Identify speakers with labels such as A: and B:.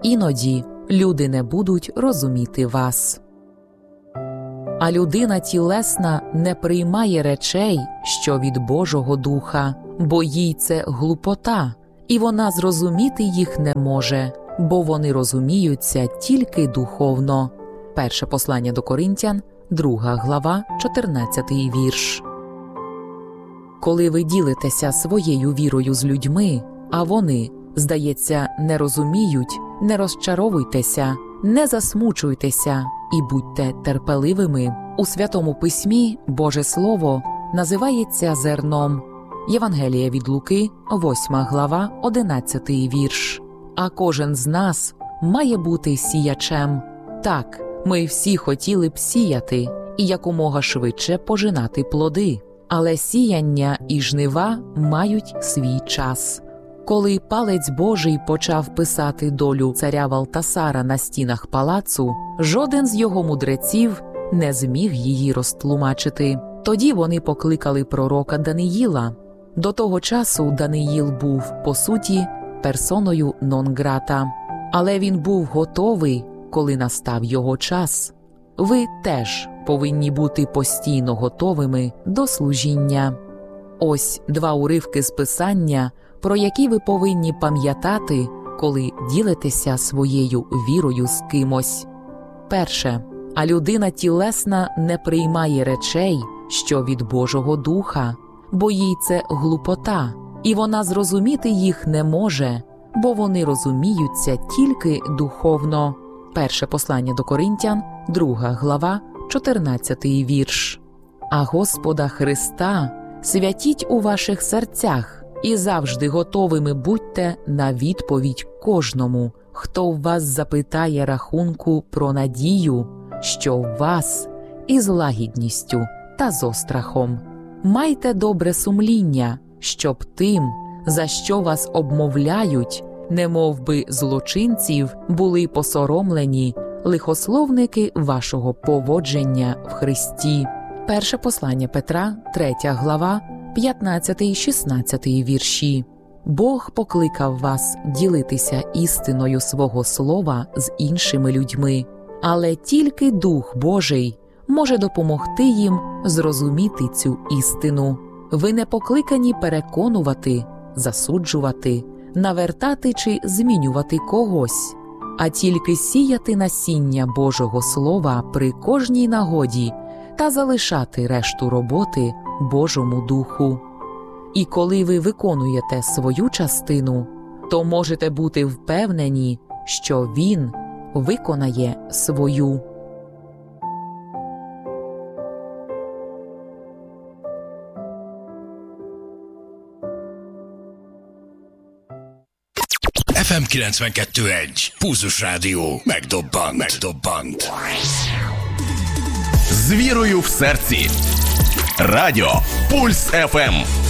A: іноді люди не будуть розуміти вас. А людина тілесна не приймає речей, що від Божого Духа, бо їй це глупота, і вона зрозуміти їх не може, бо вони розуміються тільки духовно. Перше послання до Коринтян, 2 глава, 14 вірш. Коли ви ділитеся своєю вірою з людьми, а вони, здається, не розуміють, не розчаровуйтеся, не засмучуйтеся і будьте терпеливими. У Святому Письмі Боже Слово називається зерном. Євангелія від Луки, 8 глава, 11 вірш. А кожен з нас має бути сіячем. Так, ми всі хотіли б сіяти і якомога швидше пожинати плоди. Але сіяння і жнива мають свій час. Коли палець Божий почав писати долю царя Валтасара на стінах палацу, жоден з його мудреців не зміг її розтлумачити. Тоді вони покликали пророка Даниїла. До того часу Даниїл був, по суті, персоною нон-грата. Але він був готовий, коли настав його час. Ви теж повинні бути постійно готовими до служіння. Ось 2 уривки з Писання, про які ви повинні пам'ятати, коли ділитеся своєю вірою з кимось. Перше. А людина тілесна не приймає речей, що від Божого Духа, бо їй це глупота, і вона зрозуміти їх не може, бо вони розуміються тільки духовно. Перше послання до Коринтян, 2 глава, 14 вірш. А Господа Христа святіть у ваших серцях і завжди готовими будьте на відповідь кожному, хто в вас запитає рахунку про надію, що в вас, із лагідністю та з острахом. Майте добре сумління, щоб тим, за що вас обмовляють, немовби злочинців, були посоромлені лихословники вашого поводження в Христі. Перше послання Петра, 3 глава, 15-16 вірші. Бог покликав вас ділитися істиною свого слова з іншими людьми, але тільки Дух Божий може допомогти їм зрозуміти цю істину. Ви не покликані переконувати, засуджувати, навертати чи змінювати когось, а тільки сіяти насіння Божого Слова при кожній нагоді та залишати решту роботи Божому Духу. І коли ви виконуєте свою частину, то можете бути впевнені, що Він виконає свою.
B: FM 92.1 Pulzus Rádió megdobbant.
C: З вірою в серці. Радіо Пульс ФМ.